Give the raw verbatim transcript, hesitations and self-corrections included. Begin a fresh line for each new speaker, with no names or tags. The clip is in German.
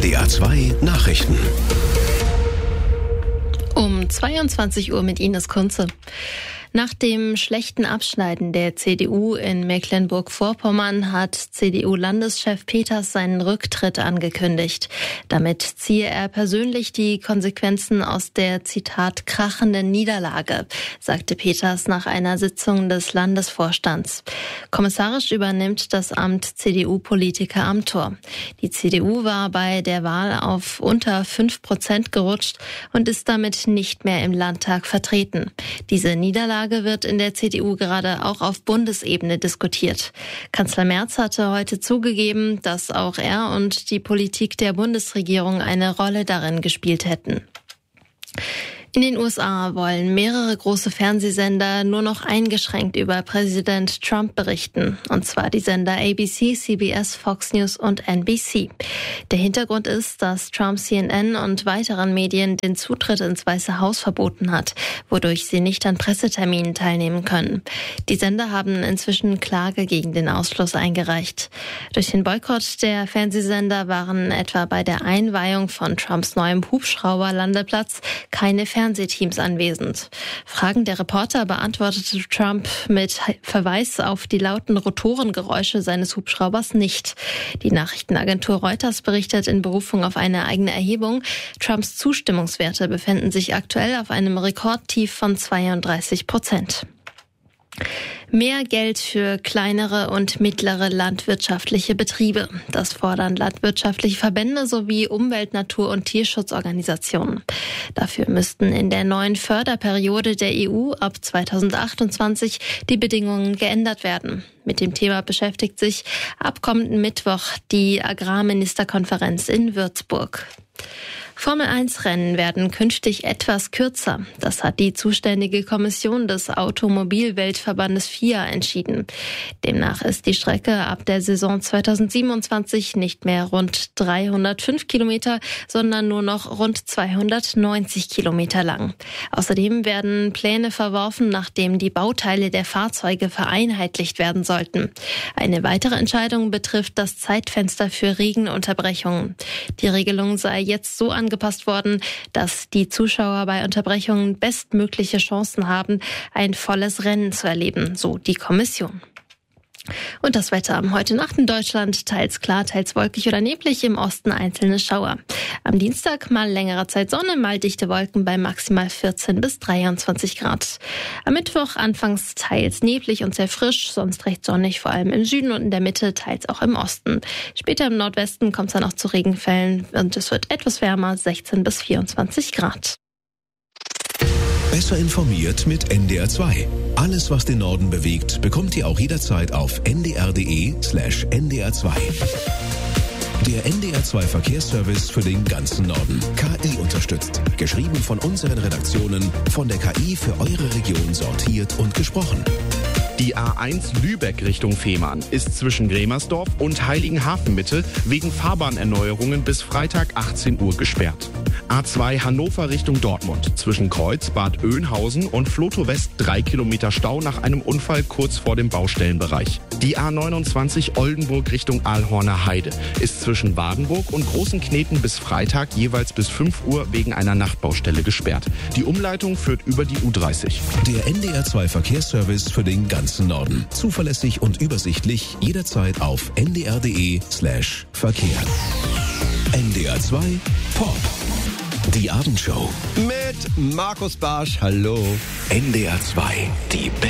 N D R zwei Nachrichten.
Um zweiundzwanzig Uhr mit Ines Kunze. Nach dem schlechten Abschneiden der C D U in Mecklenburg-Vorpommern hat C D U-Landeschef Peters seinen Rücktritt angekündigt. Damit ziehe er persönlich die Konsequenzen aus der, Zitat, krachenden Niederlage, sagte Peters nach einer Sitzung des Landesvorstands. Kommissarisch übernimmt das Amt C D U-Politiker Amthor. Die C D U war bei der Wahl auf unter fünf Prozent gerutscht und ist damit nicht mehr im Landtag vertreten. Diese Niederlage wird in der C D U gerade auch auf Bundesebene diskutiert. Kanzler Merz hatte heute zugegeben, dass auch er und die Politik der Bundesregierung eine Rolle darin gespielt hätten. In den U S A wollen mehrere große Fernsehsender nur noch eingeschränkt über Präsident Trump berichten. Und zwar die Sender A B C, C B S, Fox News und N B C. Der Hintergrund ist, dass Trump C N N und weiteren Medien den Zutritt ins Weiße Haus verboten hat, wodurch sie nicht an Presseterminen teilnehmen können. Die Sender haben inzwischen Klage gegen den Ausschluss eingereicht. Durch den Boykott der Fernsehsender waren etwa bei der Einweihung von Trumps neuem Hubschrauberlandeplatz keine Fernsehteams anwesend. Fragen der Reporter beantwortete Trump mit Verweis auf die lauten Rotorengeräusche seines Hubschraubers nicht. Die Nachrichtenagentur Reuters berichtet in Berufung auf eine eigene Erhebung, Trumps Zustimmungswerte befinden sich aktuell auf einem Rekordtief von zweiunddreißig Prozent. Mehr Geld für kleinere und mittlere landwirtschaftliche Betriebe. Das fordern landwirtschaftliche Verbände sowie Umwelt-, Natur- und Tierschutzorganisationen. Dafür müssten in der neuen Förderperiode der E U ab zweitausendachtundzwanzig die Bedingungen geändert werden. Mit dem Thema beschäftigt sich ab kommenden Mittwoch die Agrarministerkonferenz in Würzburg. Formel eins Rennen werden künftig etwas kürzer. Das hat die zuständige Kommission des Automobilweltverbandes F I A entschieden. Demnach ist die Strecke ab der Saison zweitausendsiebenundzwanzig nicht mehr rund dreihundertfünf Kilometer, sondern nur noch rund zweihundertneunzig Kilometer lang. Außerdem werden Pläne verworfen, nachdem die Bauteile der Fahrzeuge vereinheitlicht werden sollten. Eine weitere Entscheidung betrifft das Zeitfenster für Regenunterbrechungen. Die Regelung sei jetzt so angepasst worden, dass die Zuschauer bei Unterbrechungen bestmögliche Chancen haben, ein volles Rennen zu erleben, so die Kommission. Und das Wetter heute Nacht in Deutschland, teils klar, teils wolkig oder neblig, im Osten einzelne Schauer. Am Dienstag mal längere Zeit Sonne, mal dichte Wolken bei maximal vierzehn bis dreiundzwanzig Grad. Am Mittwoch anfangs teils neblig und sehr frisch, sonst recht sonnig, vor allem im Süden und in der Mitte, teils auch im Osten. Später im Nordwesten kommt es dann auch zu Regenfällen und es wird etwas wärmer, sechzehn bis vierundzwanzig Grad.
Besser informiert mit N D R zwei. Alles, was den Norden bewegt, bekommt ihr auch jederzeit auf n d r punkt d e slash n d r zwei. Der N D R zwei Verkehrsservice für den ganzen Norden. K I unterstützt. Geschrieben von unseren Redaktionen, von der K I für eure Region sortiert und gesprochen.
Die A eins Lübeck Richtung Fehmarn ist zwischen Gremersdorf und Heiligenhafen Mitte wegen Fahrbahnerneuerungen bis Freitag achtzehn Uhr gesperrt. A zwei Hannover Richtung Dortmund zwischen Kreuz, Bad Oeynhausen und Flotow West drei Kilometer Stau nach einem Unfall kurz vor dem Baustellenbereich. Die A neunundzwanzig Oldenburg Richtung Aalhorner Heide ist zwischen Wadenburg und Großen Kneten bis Freitag jeweils bis fünf Uhr wegen einer Nachtbaustelle gesperrt. Die Umleitung führt über die U dreißig.
Der N D R zwei Verkehrsservice für den ganzen Norden. Zuverlässig und übersichtlich jederzeit auf n d r punkt d e slash Verkehr. N D R zwei Pop. Die Abendshow.
Mit Markus Barsch, hallo.
N D R zwei, die